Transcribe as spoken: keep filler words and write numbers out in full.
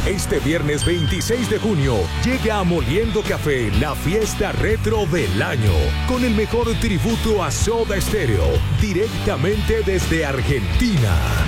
Este viernes veintiséis de junio llega a Moliendo Café la fiesta retro del año, con el mejor tributo a Soda Stereo, directamente desde Argentina.